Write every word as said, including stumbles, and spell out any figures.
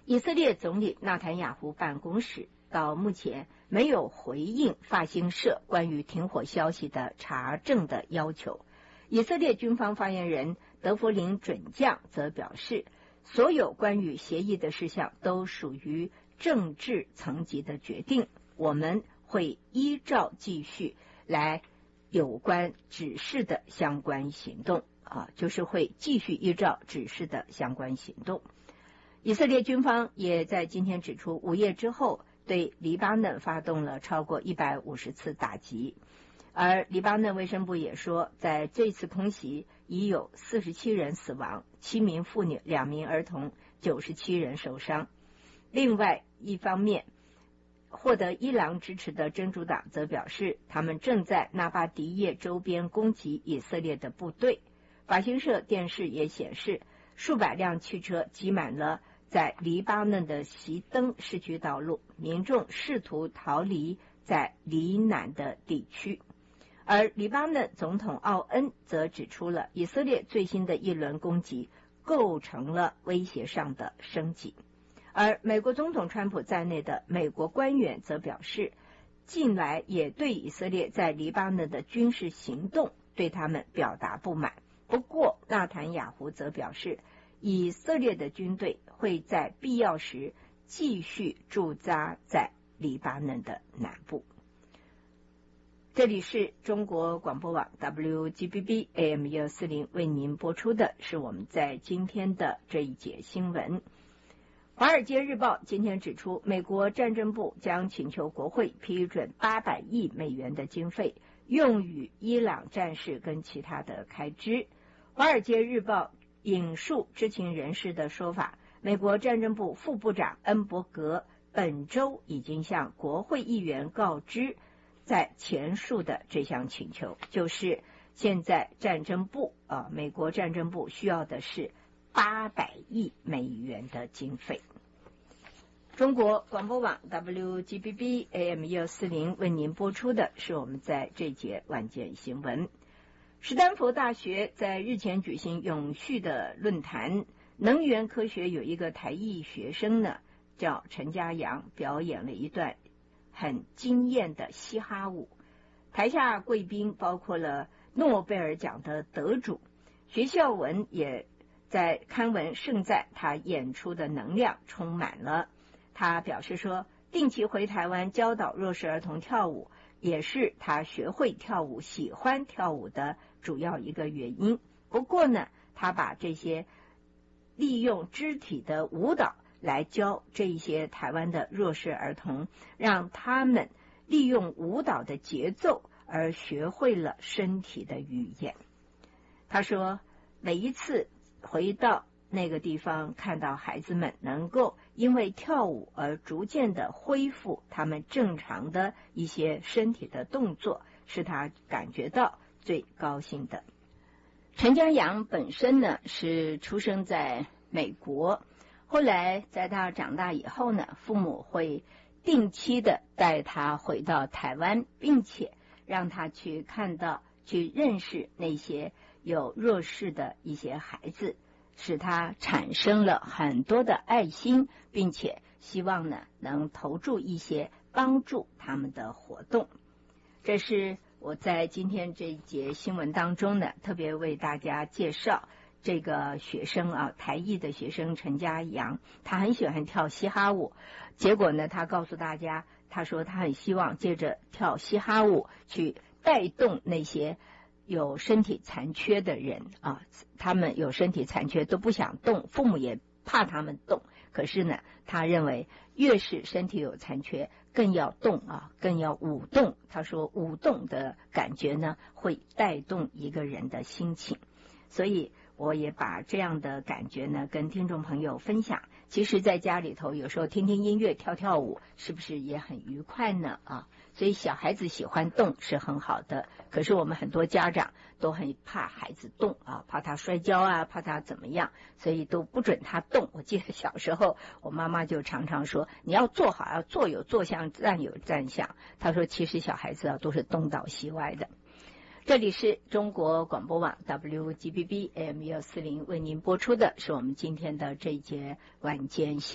以色列总理纳坦雅胡办公室到目前没有回应法新社关于停火消息的查证的要求。以色列军方发言人德弗林准将则表示，所有关于协议的事项都属于政治层级的决定，我们会依照继续来有关指示的相关行动啊，就是会继续依照指示的相关行动。以色列军方也在今天指出，午夜之后对黎巴嫩发动了超过一百五十次打击，而黎巴嫩卫生部也说，在这次空袭已有四十七人死亡，七名妇女、两名儿童，九十七人受伤。另外一方面，获得伊朗支持的真主党则表示，他们正在纳巴迪耶周边攻击以色列的部队。法新社电视也显示，数百辆汽车挤满了在黎巴嫩的席登市区道路，民众试图逃离在黎南的地区。而黎巴嫩总统奥恩则指出了以色列最新的一轮攻击构成了威胁上的升级。而美国总统川普在内的美国官员则表示，近来也对以色列在黎巴嫩的军事行动对他们表达不满。不过纳坦雅胡则表示，以色列的军队会在必要时继续驻扎在黎巴嫩的南部。这里是中国广播网 W G B B A M 一二四零为您播出的是我们在今天的这一节新闻。华尔街日报今天指出，美国战争部将请求国会批准八百亿美元的经费，用于伊朗战事跟其他的开支。华尔街日报引述知情人士的说法，美国战争部副部长恩伯格本周已经向国会议员告知，在前述的这项请求，就是现在战争部啊，美国战争部需要的是八百亿美元的经费。中国广播网 W G B B A M 一二四零为您播出的是我们在这节晚间新闻。史丹佛大学在日前举行永续的论坛，能源科学有一个台裔学生呢，叫陈家阳，表演了一段很惊艳的嘻哈舞。台下贵宾包括了诺贝尔奖的得主，学校文也在刊文盛赞他演出的能量充满了。他表示说，定期回台湾教导弱势儿童跳舞，也是他学会跳舞、喜欢跳舞的主要一个原因。不过呢，他把这些利用肢体的舞蹈来教这些台湾的弱势儿童，让他们利用舞蹈的节奏而学会了身体的语言。他说，每一次回到那个地方，看到孩子们能够因为跳舞而逐渐的恢复他们正常的一些身体的动作，是他感觉到最高兴的。陈家阳本身呢是出生在美国，后来在他长大以后呢，父母会定期的带他回到台湾，并且让他去看到、去认识那些有弱势的一些孩子，使他产生了很多的爱心，并且希望呢能投注一些帮助他们的活动。这是我在今天这一节新闻当中呢，特别为大家介绍这个学生啊，台裔的学生陈家阳，他很喜欢跳嘻哈舞。结果呢，他告诉大家，他说他很希望借着跳嘻哈舞去带动那些有身体残缺的人啊，他们有身体残缺都不想动，父母也怕他们动。可是呢，他认为越是身体有残缺，更要动啊，更要舞动。他说舞动的感觉呢，会带动一个人的心情。所以我也把这样的感觉呢跟听众朋友分享。其实在家里头有时候听听音乐、跳跳舞，是不是也很愉快呢啊？所以小孩子喜欢动是很好的，可是我们很多家长都很怕孩子动啊，怕他摔跤啊，怕他怎么样，所以都不准他动。我记得小时候我妈妈就常常说，你要坐好，要坐有坐相，站有站相。她说其实小孩子啊都是东倒西歪的。这里是中国广播网 W G B B A M 一二四零为您播出的是我们今天的这一节晚间新闻。